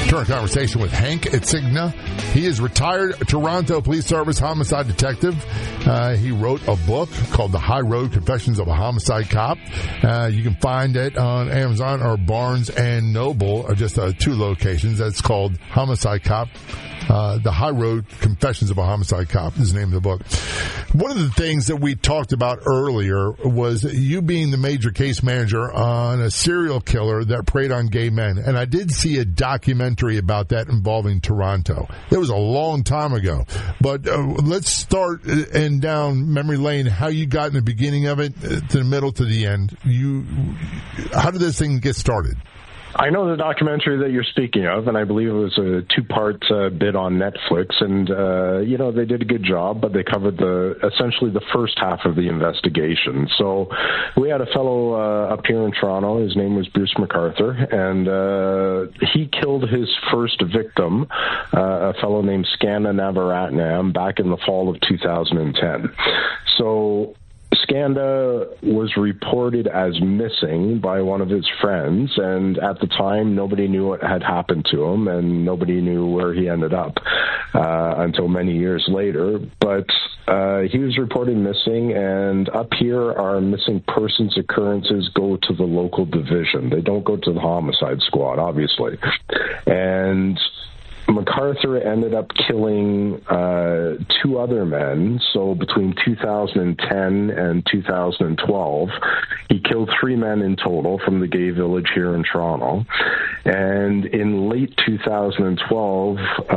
Turn a conversation with Hank Itzigna. He is retired Toronto Police Service homicide detective. He wrote a book called The High Road Confessions of a Homicide Cop. You can find it on Amazon or Barnes and Noble, or just 2 locations. That's called Homicide Cop. The High Road Confessions of a Homicide Cop is the name of the book. One of the things that we talked about earlier was you being the major case manager on a serial killer that preyed on gay men. And I did see a documentary about that involving Toronto. It was a long time ago. But let's start and down memory lane, how you got in the beginning of it to the middle to the end. How did this thing get started? I know the documentary that you're speaking of, and I believe it was a 2-part bid on Netflix. And, they did a good job, but they covered essentially the first half of the investigation. So we had a fellow up here in Toronto. His name was Bruce McArthur, and he killed his first victim, a fellow named Skanda Navaratnam, back in the fall of 2010. So Skanda was reported as missing by one of his friends, and at the time, nobody knew what had happened to him, and nobody knew where he ended up until many years later. But he was reported missing, and up here, our missing persons occurrences go to the local division. They don't go to the homicide squad, obviously. And McArthur ended up killing 2 other men. So between 2010 and 2012, he killed 3 men in total from the gay village here in Toronto. And in late 2012,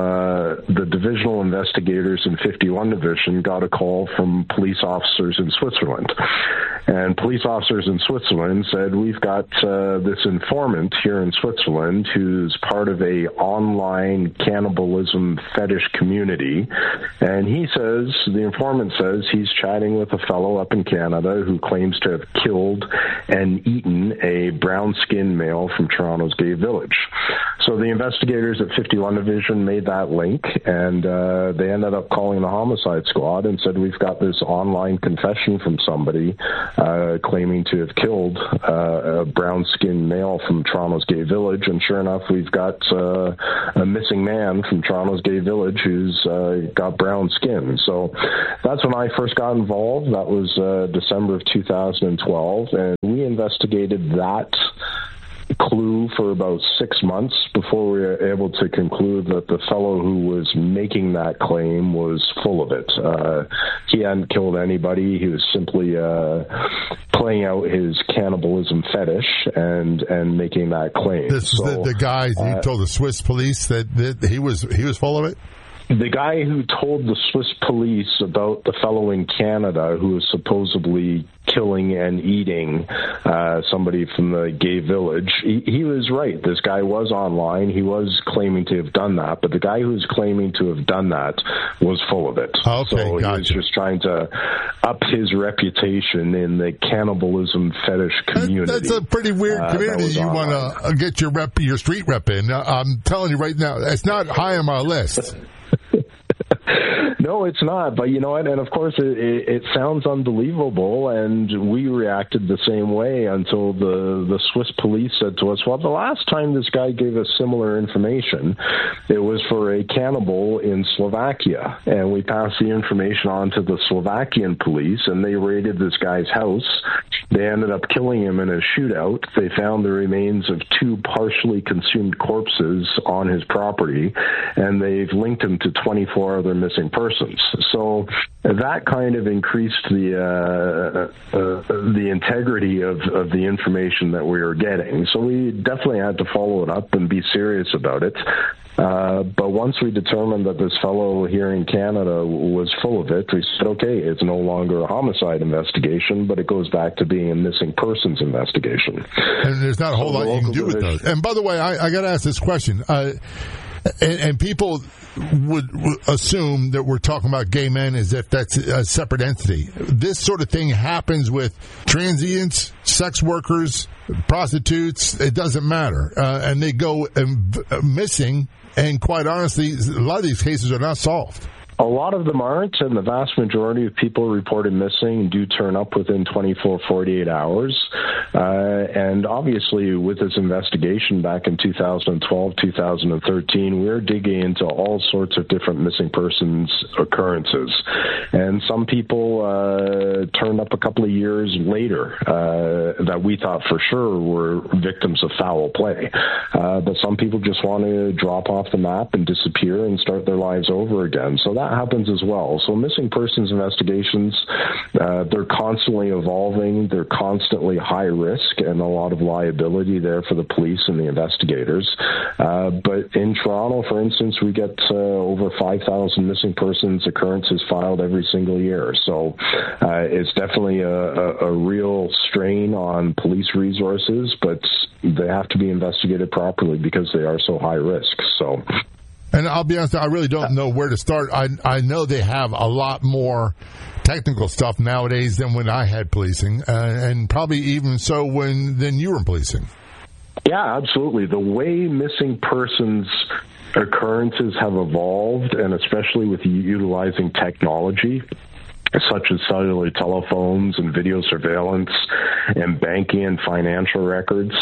the divisional investigators in 51 Division got a call from police officers in Switzerland. And police officers in Switzerland said, we've got this informant here in Switzerland who's part of a online cannibalism fetish community. And the informant says he's chatting with a fellow up in Canada who claims to have killed and eaten a brown-skinned male from Toronto's gay village. So the investigators at 51 Division made that link, and they ended up calling the homicide squad and said, we've got this online confession from somebody claiming to have killed a brown-skinned male from Toronto's gay village. And sure enough, we've got a missing man from Toronto's gay village who's got brown skin. So that's when I first got involved. That was December of 2012, and we investigated that clue for about 6 months before we were able to conclude that the fellow who was making that claim was full of it. He hadn't killed anybody. He was simply playing out his cannibalism fetish and making that claim. This is the guy you told the Swiss police that he was full of it? The guy who told the Swiss police about the fellow in Canada who was supposedly killing and eating somebody from the gay village, he was right. This guy was online. He was claiming to have done that, but the guy who was claiming to have done that was full of it. Okay, so gotcha. He was just trying to up his reputation in the cannibalism fetish community. That's a pretty weird community you want to get your street rep in. I'm telling you right now, it's not high on my list. No, it's not. But you know what? And of course, it sounds unbelievable. And we reacted the same way until the Swiss police said to us, well, the last time this guy gave us similar information, it was for a cannibal in Slovakia. And we passed the information on to the Slovakian police, and they raided this guy's house. They ended up killing him in a shootout. They found the remains of 2 partially consumed corpses on his property, and they've linked him to 24 other missing persons. So that kind of increased the integrity of the information that we were getting. So we definitely had to follow it up and be serious about it. But once we determined that this fellow here in Canada was full of it, we said, okay, it's no longer a homicide investigation, but it goes back to being a missing persons investigation. And there's not a whole lot you can do with those. And by the way, I got to ask this question. And people would assume that we're talking about gay men as if that's a separate entity. This sort of thing happens with transients, sex workers, prostitutes. It doesn't matter. And they go missing. And quite honestly, a lot of these cases are not solved. A lot of them aren't, and the vast majority of people reported missing do turn up within 24, 48 hours. And obviously, with this investigation back in 2012, 2013, we're digging into all sorts of different missing persons occurrences. And some people turned up a couple of years later that we thought for sure were victims of foul play. But some people just want to drop off the map and disappear and start their lives over again. So that happens as well. So missing persons investigations, they're constantly evolving. They're constantly high risk and a lot of liability there for the police and the investigators. But in Toronto, for instance, we get over 5,000 missing persons occurrences filed every single year. So it's definitely a real strain on police resources, but they have to be investigated properly because they are so high risk. So. And I'll be honest, I really don't know where to start. I know they have a lot more technical stuff nowadays than when I had policing, and probably even so than you were policing. Yeah, absolutely. The way missing persons occurrences have evolved, and especially with utilizing technology, such as cellular telephones and video surveillance and banking and financial records,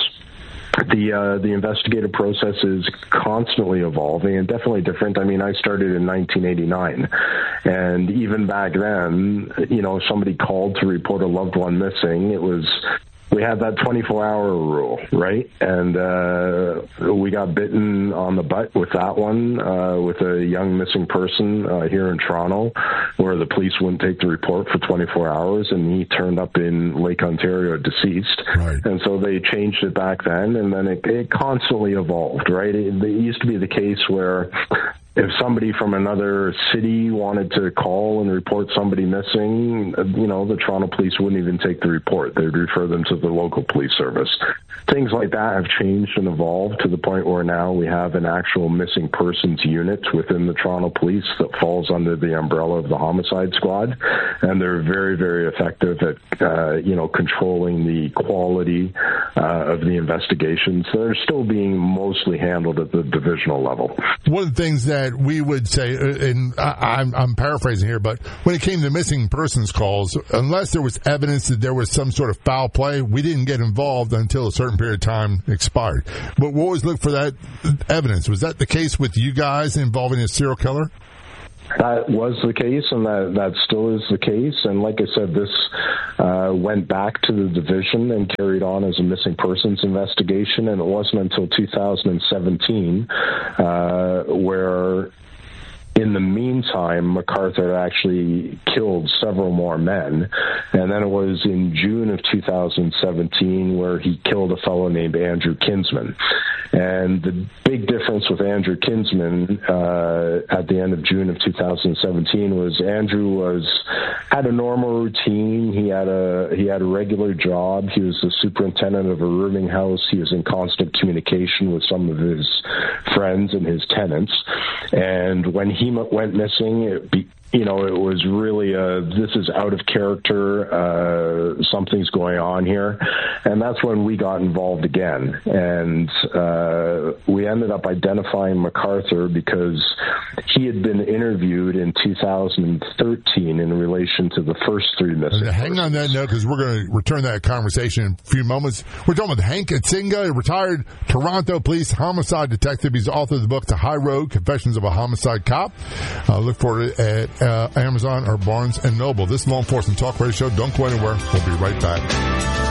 the investigative process is constantly evolving and definitely different. I mean, I started in 1989, and even back then, if somebody called to report a loved one missing, we had that 24-hour rule, right? And we got bitten on the butt with that one, with a young missing person here in Toronto, where the police wouldn't take the report for 24 hours, and he turned up in Lake Ontario deceased. Right. And so they changed it back then, and then it constantly evolved, right? It used to be the case where if somebody from another city wanted to call and report somebody missing, the Toronto police wouldn't even take the report. They'd refer them to the local police service. Things like that have changed and evolved to the point where now we have an actual missing persons unit within the Toronto police that falls under the umbrella of the homicide squad. And they're very, very effective at, controlling the quality of the investigations. They're still being mostly handled at the divisional level. One of the things that we would say, and I'm paraphrasing here, but when it came to missing persons calls, unless there was evidence that there was some sort of foul play, we didn't get involved until a certain period of time expired. But we always look for that evidence. Was that the case with you guys involving a serial killer? That was the case, and that still is the case. And like I said, this went back to the division and carried on as a missing persons investigation. And it wasn't until 2017 where, in the meantime, McArthur actually killed several more men. And then it was in June of 2017 where he killed a fellow named Andrew Kinsman. And the big difference with Andrew Kinsman at the end of June of 2017 was Andrew had a normal routine. He had a regular job. He was the superintendent of a rooming house. He was in constant communication with some of his friends and his tenants. And when he went missing, it was really this is out of character. Something's going on here. And that's when we got involved again. And we ended up identifying McArthur because he had been interviewed in 2013 in relation to the first three missing persons. Hang on that note, because we're going to return that conversation in a few moments. We're talking with Hank Atsinga, a retired Toronto police homicide detective. He's the author of the book, The High Road, Confessions of a Homicide Cop. Look for it at Amazon or Barnes & Noble. This is Law Enforcement Talk Radio Show. Don't go anywhere. We'll be right back.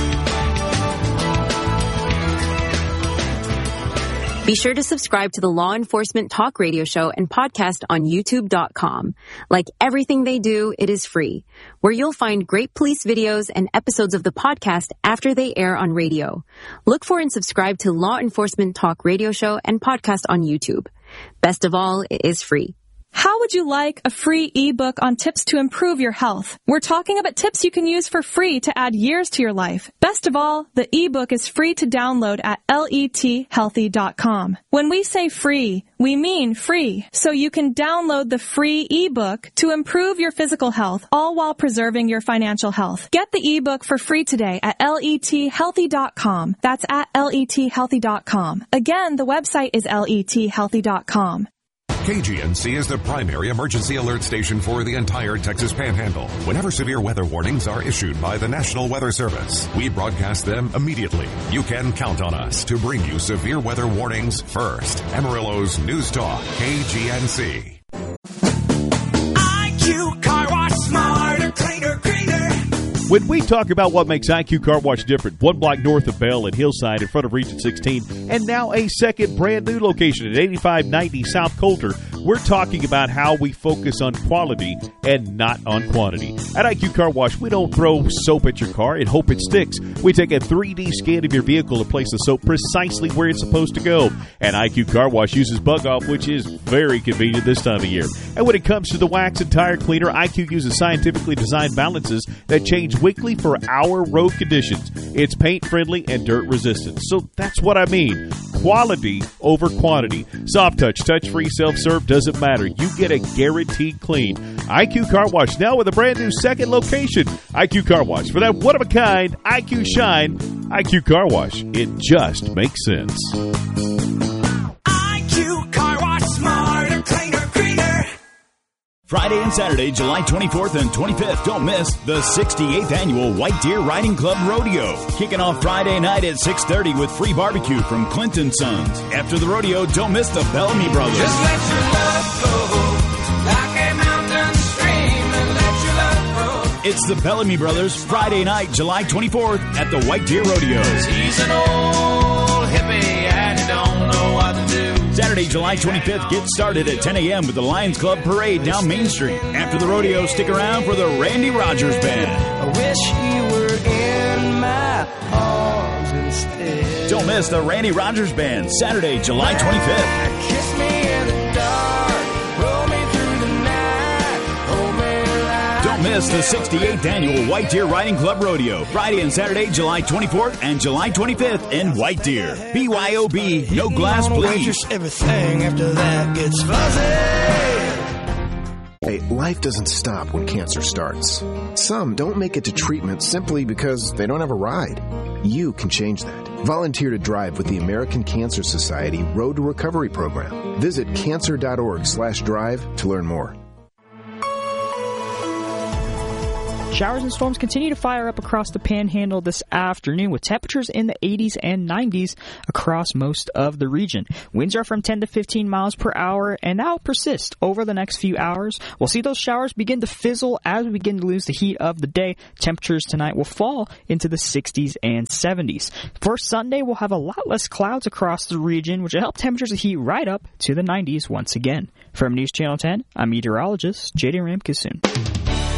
Be sure to subscribe to the Law Enforcement Talk Radio Show and podcast on YouTube.com. Like everything they do, it is free, where you'll find great police videos and episodes of the podcast after they air on radio. Look for and subscribe to Law Enforcement Talk Radio Show and podcast on YouTube. Best of all, it is free. How would you like a free ebook on tips to improve your health? We're talking about tips you can use for free to add years to your life. Best of all, the ebook is free to download at lethealthy.com. When we say free, we mean free. So you can download the free ebook to improve your physical health, all while preserving your financial health. Get the ebook for free today at lethealthy.com. That's at lethealthy.com. Again, the website is lethealthy.com. KGNC is the primary emergency alert station for the entire Texas Panhandle. Whenever severe weather warnings are issued by the National Weather Service, we broadcast them immediately. You can count on us to bring you severe weather warnings first. Amarillo's News Talk, KGNC. IQ Car Wash, smarter, cleaner, greener. When we talk about what makes IQ Car Wash different, one block north of Bell and Hillside in front of Region 16, and now a second brand new location at 8590 South Coulter, we're talking about how we focus on quality and not on quantity. At IQ Car Wash, we don't throw soap at your car and hope it sticks. We take a 3D scan of your vehicle to place the soap precisely where it's supposed to go. And IQ Car Wash uses Bug Off, which is very convenient this time of year. And when it comes to the wax and tire cleaner, IQ uses scientifically designed balances that change weekly for our road conditions. It's paint friendly and dirt resistant. So that's what I mean. Quality over quantity. Soft touch, touch-free, self-serve, doesn't matter. You get a guaranteed clean. IQ Car Wash now with a brand new second location. IQ Car Wash. For that one-of-a-kind IQ shine, IQ Car Wash. It just makes sense. IQ Car Wash, smarter, cleaner, greener. Friday and Saturday, July 24th and 25th. Don't miss the 68th Annual White Deer Riding Club Rodeo. Kicking off Friday night at 6:30 with free barbecue from Clinton Sons. After the rodeo, don't miss the Bellamy Brothers. Just let your love flow like a mountain stream and let your love grow. It's the Bellamy Brothers, Friday night, July 24th at the White Deer Rodeo. He's an old hippie and he don't know what to do. Saturday, July 25th, get started at 10 a.m. with the Lions Club Parade down Main Street. After the rodeo, stick around for the Randy Rogers Band. I wish you were in my arms instead. Don't miss the Randy Rogers Band, Saturday, July 25th. Kiss me in the dark, roll me through the night, hold me alive. Don't miss the 68th Annual White Deer Riding Club Rodeo, Friday and Saturday, July 24th and July 25th in White Deer. BYOB, no glass, please. Everything after that gets fuzzy. Hey, life doesn't stop when cancer starts. Some don't make it to treatment simply because they don't have a ride. You can change that. Volunteer to drive with the American Cancer Society Road to Recovery program. Visit cancer.org/drive to learn more. Showers and storms continue to fire up across the Panhandle this afternoon with temperatures in the 80s and 90s across most of the region. Winds are from 10 to 15 miles per hour, and that will persist over the next few hours. We'll see those showers begin to fizzle as we begin to lose the heat of the day. Temperatures tonight will fall into the 60s and 70s. For Sunday, we'll have a lot less clouds across the region, which will help temperatures to heat right up to the 90s once again. From News Channel 10, I'm meteorologist J.D. Ramkissoon.